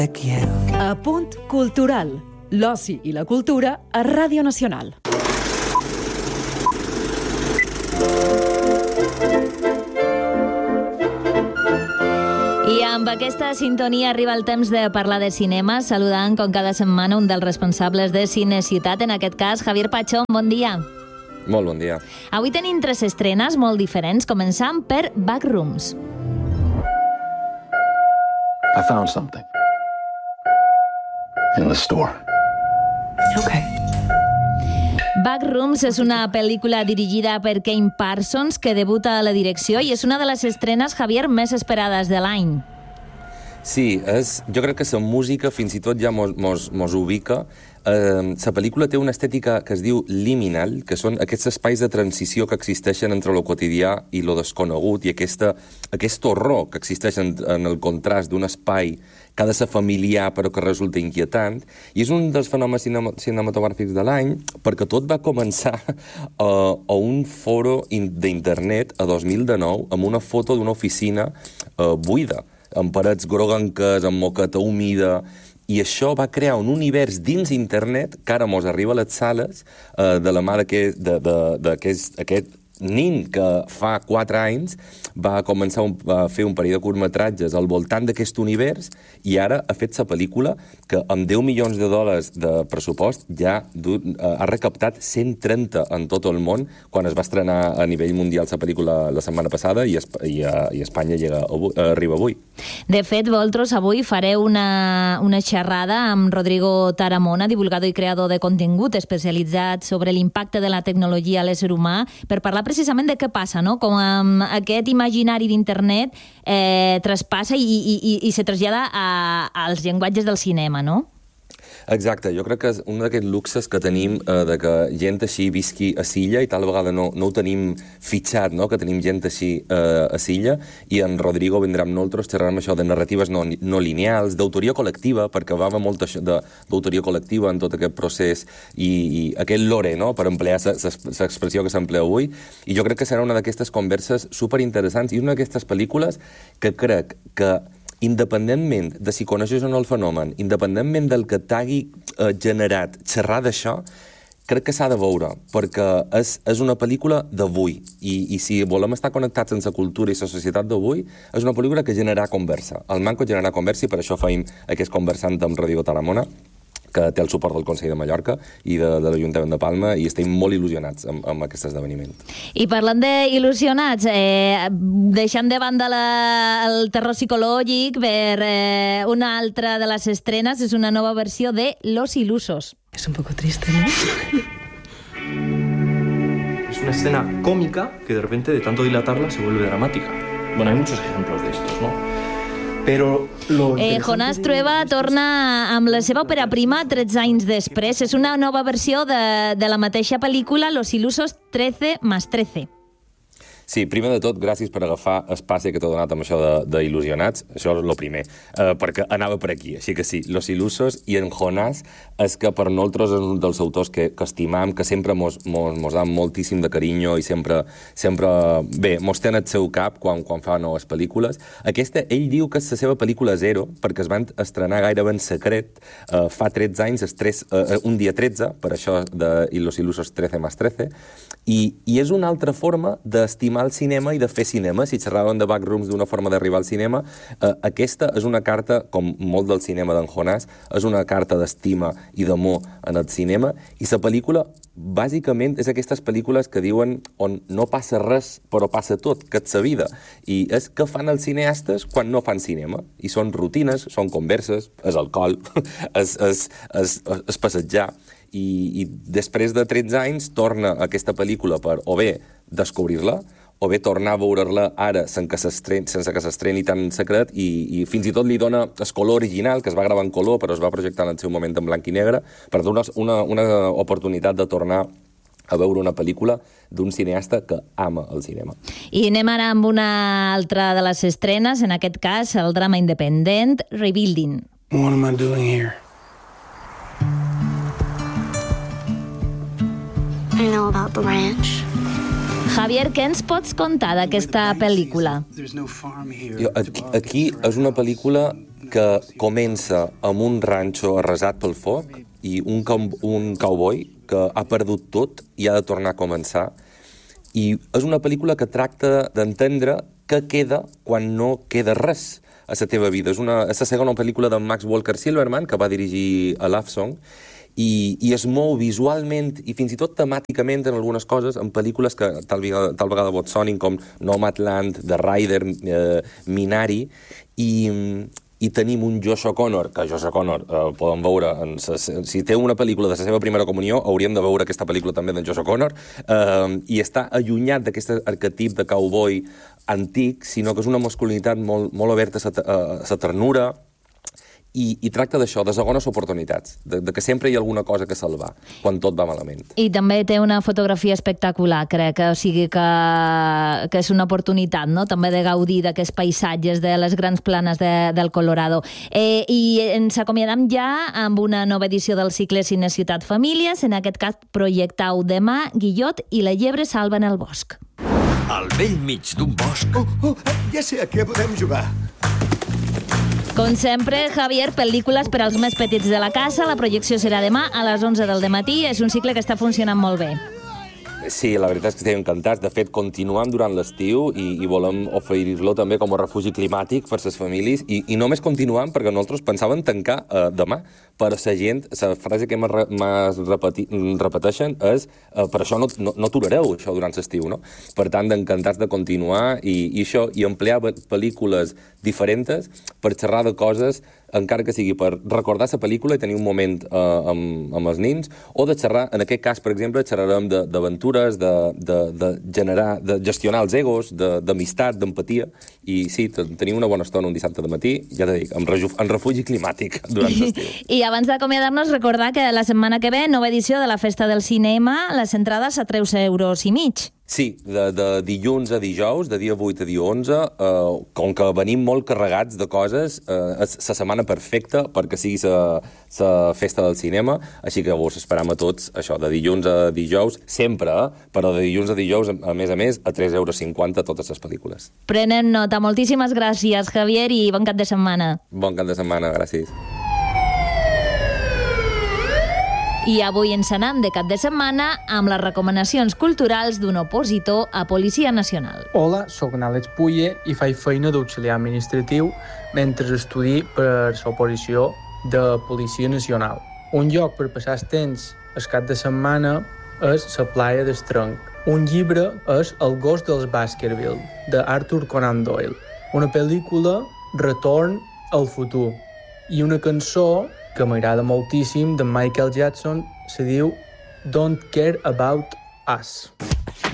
A Punt Cultural, l'oci i la cultura a Ràdio Nacional. I amb aquesta sintonia arriba el temps de parlar de cinema, saludant com cada setmana un dels responsables de Cine Ciutat, en aquest cas Javier Pachón, bon dia. Molt bon dia. Avui tenim 3 estrenes molt diferents, començant per Backrooms. I found something in the store. Okay. Backrooms és una pel·lícula dirigida per Kane Parsons que debuta a la direcció i és una de les estrenes, Javier, més esperades de l'any. Sí, jo crec que la música fins i tot ja mos ubica. La pel·lícula té una estètica que es diu liminal, que són aquests espais de transició que existeixen entre lo quotidià i lo desconegut, i aquest horror que existeix en el contrast d'un espai que ha de ser familiar però que resulta inquietant, i és un dels fenòmens cinematogràfics de l'any perquè tot va començar a un foro d'internet a 2019 amb una foto d'una oficina buida, amb parets groguenques, amb moqueta humida, i això va crear un univers dins internet que ara mos arriba a les sales de la mà d'aquest nin que fa 4 anys va començar a fer un parell de curtmetratges al voltant d'aquest univers i ara ha fet la pel·lícula que amb $10 milions de pressupost ja ha recaptat 130 en tot el món quan es va estrenar a nivell mundial la pel·lícula la setmana passada i Espanya arriba avui. De fet, vosaltres avui fareu una xerrada amb Rodrigo Taramona, divulgador i creador de contingut especialitzat sobre l'impacte de la tecnologia a l'ésser humà, per parlar precisament de què passa, no? Com aquest imaginari d'internet traspassa i se trasllada als llenguatges del cinema, no? Exacte, jo crec que és un d'aquests luxes que tenim de que gent així visqui a Silla i tal vegada no ho tenim fitxat, no? Que tenim gent així a Silla, i en Rodrigo vindrà amb nosaltres, xerrarem això de narratives no lineals, d'autoria col·lectiva, perquè va haver molta d'autoria col·lectiva en tot aquest procés i aquest lore, no? Per emplear l'expressió que s'emplea avui, i jo crec que serà una d'aquestes converses superinteressants i una d'aquestes pel·lícules que crec que independentment de si coneixes o no el fenomen, independentment del que t'hagi generat xerrar d'això, crec que s'ha de veure, perquè és una pel·lícula d'avui, i si volem estar connectats amb la cultura i la societat d'avui, és una pel·lícula que genera conversa. El manco generar conversa, i per això feim aquest conversant amb Rodrigo Taramona, que té el suport del Consell de Mallorca i de l'Ajuntament de Palma, i estem molt il·lusionats amb aquest esdeveniment. I parlant d'il·lusionats, deixant de banda el terror psicològic, per una altra de les estrenes és una nova versió de Los Ilusos. Es un poco triste, ¿no? Es una escena cómica que de repente, de tanto dilatarla, se vuelve dramática. Bueno, hay muchos ejemplos de estos, ¿no? Però Jonàs Trueba torna amb la seva òpera prima 13 anys després. És una nova versió de la mateixa pel·lícula, Los Ilusos 13 más 13. Sí, primer de tot, gràcies per agafar espaci que t'he donat amb això d'il·lusionats. Això és el primer, perquè anava per aquí. Així que sí, Los Ilusos i en Jonàs és que per nosaltres és un dels autors que estimam, que sempre mos dan moltíssim de carinyo i sempre bé, mos té en el seu cap quan fa noves pel·lícules. Aquesta, ell diu que és la seva pel·lícula zero, perquè es van estrenar gairebé en secret fa 13 anys, un dia 13, per això de Los Ilusos 13 más 13, i és una altra forma d'estimar el cinema i de fer cinema. Si xerràvem de Backrooms d'una forma d'arribar al cinema, aquesta és una carta, com molt del cinema d'en Jonàs, és una carta d'estima i d'amor en el cinema, i la pel·lícula bàsicament és aquestes pel·lícules que diuen on no passa res però passa tot, que és la vida, i és què fan els cineastes quan no fan cinema, i són rutines, són converses, és alcohol, és passejar, i després de 13 anys torna aquesta pel·lícula per o bé descobrir-la o bé tornar a veure-la ara sense que s'estreni tan secret, i fins i tot li dona el color original, que es va gravar en color però es va projectar en el seu moment en blanc i negre, per donar una oportunitat de tornar a veure una pel·lícula d'un cineasta que ama el cinema. I anem ara amb una altra de les estrenes, en aquest cas el drama independent Rebuilding. What am I doing here? I know about the ranch. Javier, què ens pots contar d'aquesta pel·lícula? Aquí és una pel·lícula que comença amb un ranxo arrasat pel foc i un cowboy que ha perdut tot i ha de tornar a començar. I és una pel·lícula que tracta d'entendre què queda quan no queda res a la teva vida. És la segona pel·lícula de Max Walker Silverman, que va dirigir a Love Song, i es mou visualment i fins i tot temàticament en algunes coses, en pel·lícules que tal vegada vos sonin, com Nomadland, The Rider, Minari, i tenim un Josh O'Connor, que Josh O'Connor podem veure, si té una pel·lícula de la seva primera comunió, hauríem de veure aquesta pel·lícula també d'en Josh O'Connor, i està allunyat d'aquest arquetip de cowboy antic, sinó que és una masculinitat molt oberta a la ternura, i tracta d'això, de segones oportunitats, de que sempre hi ha alguna cosa que salvar quan tot va malament. I també té una fotografia espectacular, crec, o sigui que és una oportunitat, no?, també de gaudir d'aquests paisatges de les grans planes del Colorado. I ens acomiadam ja amb una nova edició del cicle Cine Ciutat Famílies, en aquest cas projectau demà Guillot i la llebre salven el bosc. Al vell mig d'un bosc. Ja sé a què podem jugar. Com sempre, Javier, pel·lícules per als més petits de la casa. La projecció serà demà a les 11 del dematí. És un cicle que està funcionant molt bé. Sí, la veritat és que estem encantats. De fet, continuem durant l'estiu i volem oferir-lo també com a refugi climàtic per les famílies. I només continuem perquè nosaltres pensàvem tancar demà. Per a la gent, la frase que repeteixen és per això no aturareu això durant l'estiu, no? Per tant, encantats de continuar i emplear pel·lícules diferents per xerrar de coses, encara que sigui per recordar la pel·lícula i tenir un moment amb els nins, o de xerrar, en aquest cas, per exemple, xerrarem d'aventures, de gestionar els egos, d'amistat, d'empatia, i sí, tenim una bona estona un dissabte de matí, ja t'he dit, en refugi climàtic durant l'estiu. I abans d'acomiadar-nos, recordar que la setmana que ve, nova edició de la Festa del Cinema, les entrades a 3,5 €. Sí, de dilluns a dijous, de dia 8 a dia 11, com que venim molt carregats de coses, és la setmana perfecta perquè sigui la Festa del Cinema, així que vos esperam a tots, això, de dilluns a dijous, sempre, però de dilluns a dijous, a més, a 3,50 € totes les pel·lícules. Prenem nota. Moltíssimes gràcies, Javier, i bon cap de setmana. Bon cap de setmana, gràcies. I avui ens anem de cap de setmana amb les recomanacions culturals d'un opositor a Policia Nacional. Hola, soc n'Àlex Puye i faig feina d'auxiliar administratiu mentre estudi per l'oposició de Policia Nacional. Un lloc per passar el temps el cap de setmana és la playa d'Estrenc. Un llibre és El gos dels Baskerville, d'Arthur Conan Doyle. Una pel·lícula, Retorn al futur. I una cançó que m'agrada moltíssim, de Michael Jackson, se diu Don't Care About Us.